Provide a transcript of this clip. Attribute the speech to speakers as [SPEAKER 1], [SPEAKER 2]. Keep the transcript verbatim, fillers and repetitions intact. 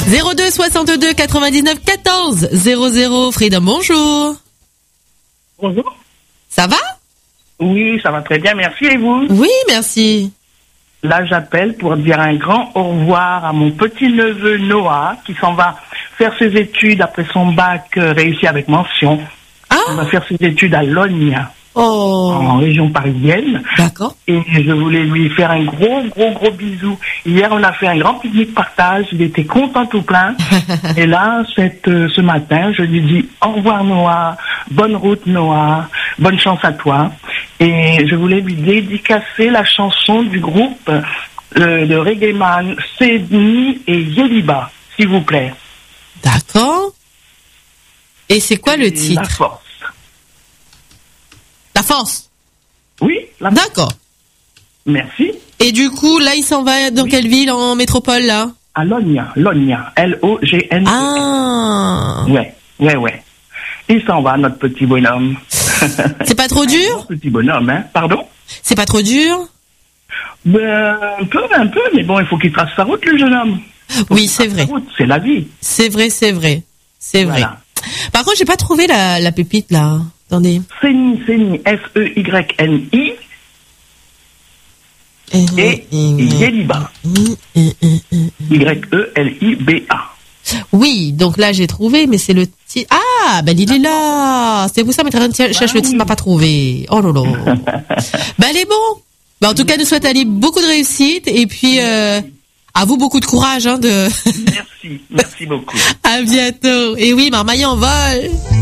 [SPEAKER 1] zéro deux soixante-deux quatre-vingt-dix-neuf quatorze zéro zéro. Freedom, bonjour.
[SPEAKER 2] Bonjour.
[SPEAKER 1] Ça va?
[SPEAKER 2] Oui, ça va très bien, merci. Et vous?
[SPEAKER 1] Oui, merci.
[SPEAKER 2] Là, j'appelle pour dire un grand au revoir à mon petit-neveu Noah, qui s'en va faire ses études après son bac euh, réussi avec mention.
[SPEAKER 1] Ah.
[SPEAKER 2] Il va faire ses études à Logne,
[SPEAKER 1] Oh.
[SPEAKER 2] en région parisienne.
[SPEAKER 1] D'accord.
[SPEAKER 2] Et je voulais lui faire un gros, gros, gros bisou. Hier, on a fait un grand pique-nique partage. Il était content tout plein. Et là, cette, euh, ce matin, je lui dis au revoir Noah, bonne route Noah, bonne chance à toi. Et je voulais lui dédicacer la chanson du groupe euh, de reggae man Sedni et Yeliba, s'il vous plaît.
[SPEAKER 1] D'accord. Et c'est quoi le titre?
[SPEAKER 2] La force.
[SPEAKER 1] La force.
[SPEAKER 2] Oui, la
[SPEAKER 1] D'accord.
[SPEAKER 2] Merci.
[SPEAKER 1] Et du coup, là, il s'en va dans
[SPEAKER 2] Oui.
[SPEAKER 1] quelle ville en métropole, là?
[SPEAKER 2] À Logne, Logne, L O G N.
[SPEAKER 1] Ah.
[SPEAKER 2] Ouais, ouais, ouais. Il s'en va, notre petit bonhomme.
[SPEAKER 1] C'est pas trop dur?
[SPEAKER 2] Petit bonhomme, hein. Pardon?
[SPEAKER 1] C'est pas trop dur?
[SPEAKER 2] Ben, un peu, un peu, mais bon, il faut qu'il trace sa route, le jeune homme.
[SPEAKER 1] Oui, c'est vrai.
[SPEAKER 2] Sa route, c'est la vie.
[SPEAKER 1] C'est vrai, c'est vrai. C'est vrai.
[SPEAKER 2] Voilà.
[SPEAKER 1] Par contre, j'ai pas trouvé la, la pépite, là. Attendez.
[SPEAKER 2] Seni, Seni, S E Y N I et Yeliba. Y E L I B A.
[SPEAKER 1] Oui, donc là, j'ai trouvé, mais c'est le titre. Ah, ben il est là. C'est vous ça, mais cherche le titre, m'a pas trouvé. Oh là là. Ben, elle est bon. Ben, en tout cas, nous souhaite Ali beaucoup de réussite et puis, euh, à vous beaucoup de courage, hein, de.
[SPEAKER 2] Merci, merci beaucoup.
[SPEAKER 1] À bientôt. Et oui, Marmaille en vol.